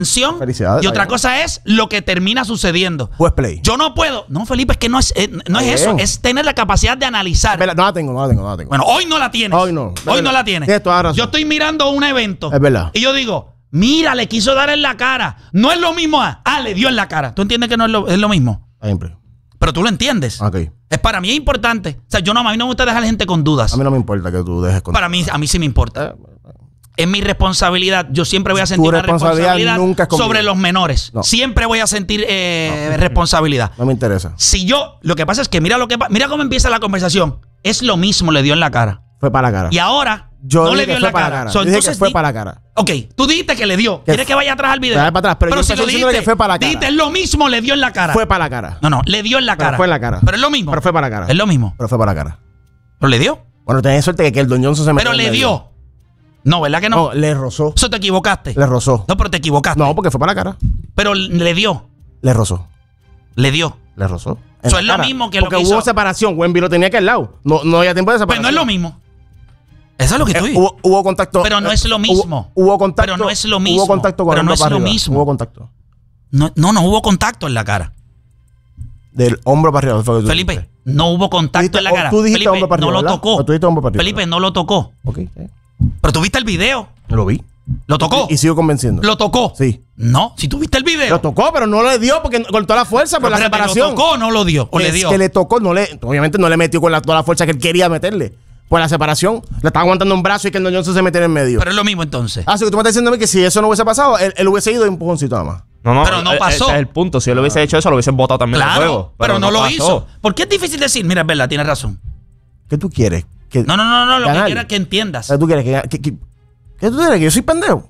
y otra cosa es lo que termina sucediendo. Pues play. Yo no puedo. No, Felipe, es que no es eso. Es tener la capacidad de analizar. No la tengo. Bueno, hoy no la tienes. Hoy no la tienes. Yo estoy mirando un evento. Es verdad. Y yo digo, mira, le quiso dar en la cara. No es lo mismo le dio en la cara. ¿Tú entiendes que no es lo mismo? Siempre. Pero tú lo entiendes. Ok. Para mí es importante. O sea, a mí no me gusta dejar gente con dudas. A mí no me importa que tú dejes con dudas. A mí sí me importa. Es mi responsabilidad. Yo siempre voy a sentir una responsabilidad sobre los menores. No. Siempre voy a sentir responsabilidad. No me interesa. Lo que pasa es que mira cómo empieza la conversación. Es lo mismo, le dio en la cara. Fue para la cara. Y ahora no le dio en la cara. Dije que fue para la cara. Ok, tú dijiste que le dio. ¿Quieres que vaya atrás al video? Para atrás, pero yo si lo dijiste, que fue para la cara. Dijiste, es lo mismo, le dio en la cara. Fue para la cara. No, le dio en la cara. Fue en la cara. Pero es lo mismo. Pero fue para la cara. Es lo mismo. Pero fue para la cara. ¿Pero le dio? Bueno, tenés suerte de que el Don Johnson se metió. Pero le dio. No, ¿verdad que no? No, le rozó. Eso te equivocaste. Le rozó. No, pero te equivocaste. No, porque fue para la cara. Pero le dio. Le rozó. Le dio. Le rozó. Eso es lo mismo que porque lo que hubo hizo. separación. Wemby lo tenía aquí al lado. No había tiempo de separación. Pero no es lo mismo. Eso es lo que estoy. Hubo contacto. Pero no es lo mismo. Hubo contacto. Pero no es lo mismo. Hubo contacto con pero no es lo mismo. Hubo contacto. No hubo contacto en la cara. Del hombro para arriba. Felipe, no hubo contacto en la cara. Tú dijiste hombro para arriba. No lo tocó. Tú dijiste hombro para arriba. Felipe, no lo tocó. Ok. Pero tú viste el video. Lo vi. ¿Lo tocó? Y sigo convenciendo. ¿Lo tocó? Sí. No, si tú viste el video. Lo tocó, pero no le dio porque con toda la fuerza por la separación. ¿Lo tocó o no lo dio? ¿O le dio? Que le tocó, obviamente no le metió con toda la fuerza que él quería meterle. Por la separación. Le estaba aguantando un brazo y que el Don Johnson se metiera en medio. Pero es lo mismo entonces. Así que tú me estás diciendo a mí que si eso no hubiese pasado, él hubiese ido de empujoncito nada más. No, pero no pasó. Ese es el punto. Si él hubiese hecho eso, lo hubiesen votado también claro, del juego. pero no lo hizo. ¿Por qué es difícil decir? Mira, es verdad, tienes razón. ¿Qué tú quieres? No, lo que quiero es que entiendas. ¿Qué tú quieres? ¿Qué tú quieres? ¿Que yo soy pendejo?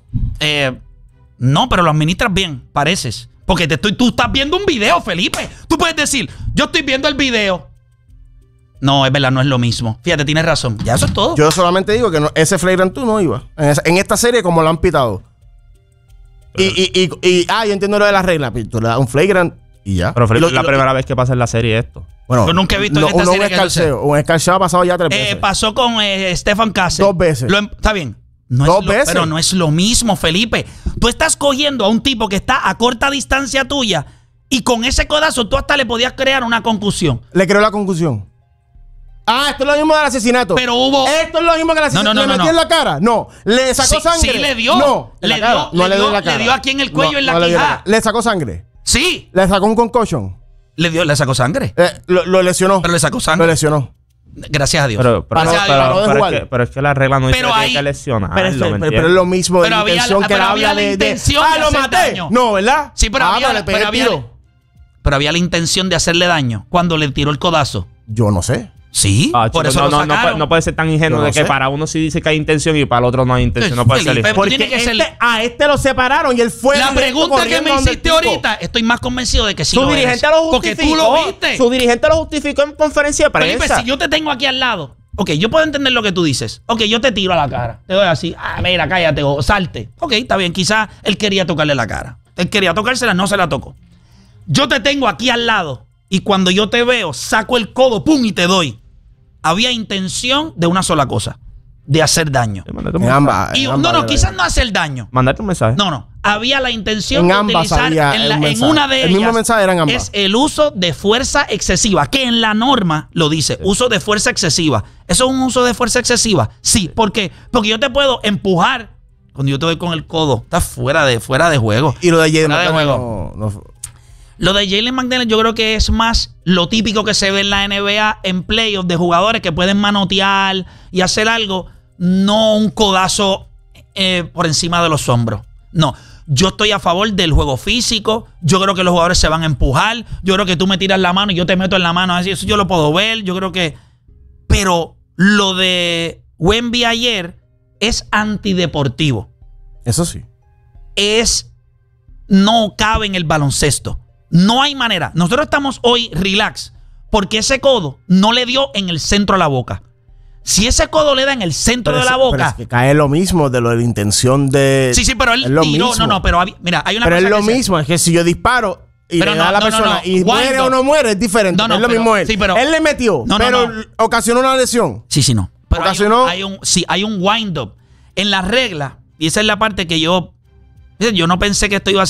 No, pero lo administras bien, pareces. Porque tú estás viendo un video, Felipe. Tú puedes decir, yo estoy viendo el video. No, es verdad, no es lo mismo. Fíjate, tienes razón. Ya eso es todo. Yo solamente digo que ese flagrant 2 no iba. En esta serie como lo han pitado. Yo entiendo lo de las reglas. Tú le das un flagrant y ya. Pero Felipe, es la primera vez que pasa en la serie esto. Bueno, yo nunca he visto en esta serie un escarceo ha pasado ya 3 veces. Pasó con Stefan Castle. 2 veces. Está bien. Dos veces. Pero no es lo mismo, Felipe. Tú estás cogiendo a un tipo que está a corta distancia tuya y con ese codazo tú hasta le podías crear una concusión. Le creó la concusión. Esto es lo mismo del asesinato. Pero hubo... Esto es lo mismo que el asesinato. ¿Le metió en la cara? No. ¿Le sacó sangre? Sí, le dio. No. Le dio aquí en el cuello, en la quijada. ¿Le sacó sangre? Sí. ¿Le sacó un concussion? Le sacó sangre. Lo lesionó. Pero le sacó sangre. Lo lesionó. Gracias a Dios. Pero es que la regla no dice que hay que lesionar. Pero es lo mismo de la intención que habla de lo maté. Daño. No, ¿verdad? Sí, pero había la intención de hacerle daño cuando le tiró el codazo. Yo no sé. Sí, por eso lo sacaron. No puede ser tan ingenuo de que para uno sí dice que hay intención y para el otro no hay intención. No puede ser. Porque a este lo separaron y él fue. La pregunta que me hiciste ahorita, estoy más convencido de que sí. Su dirigente lo justificó. Porque tú lo viste. Su dirigente lo justificó en conferencia de prensa. Felipe, si yo te tengo aquí al lado, yo puedo entender lo que tú dices. Yo te tiro a la cara. Te doy así. Mira, cállate o salte. Está bien. Quizás él quería tocarle la cara. Él quería tocársela, no se la tocó. Yo te tengo aquí al lado y cuando yo te veo, saco el codo, pum, y te doy. Había intención de una sola cosa, de hacer daño. Quizás no hacer daño. Mandarte un mensaje. No. Había la intención de utilizar en una de ellas. El mismo mensaje era en ambas. Es el uso de fuerza excesiva, que en la norma lo dice, uso de fuerza excesiva. ¿Eso es un uso de fuerza excesiva? Sí. ¿Por qué? Porque yo te puedo empujar cuando yo te doy con el codo. Está fuera de juego. Y lo de Jalen McDaniels Lo de Jalen McDaniels yo creo que es más lo típico que se ve en la NBA en playoffs de jugadores que pueden manotear y hacer algo, no un codazo por encima de los hombros. No, yo estoy a favor del juego físico. Yo creo que los jugadores se van a empujar. Yo creo que tú me tiras la mano y yo te meto en la mano. Así, eso yo lo puedo ver. Yo creo que... Pero lo de Wemby ayer es antideportivo. Eso sí. No cabe en el baloncesto. No hay manera. Nosotros estamos hoy relax porque ese codo no le dio en el centro de la boca. Si ese codo le da en el centro de la boca... Pero es que cae lo mismo de lo de la intención de... Sí, pero él tiró... No, pero mira, hay una cosa. Pero es lo que mismo. Es que si yo disparo y le da a la persona y muere o no muere, es diferente. Es lo mismo él. Sí, pero, él le metió, pero ocasionó una lesión. Sí, no. Pero ocasionó... hay un wind-up. En la regla, y esa es la parte que yo Yo no pensé que esto iba a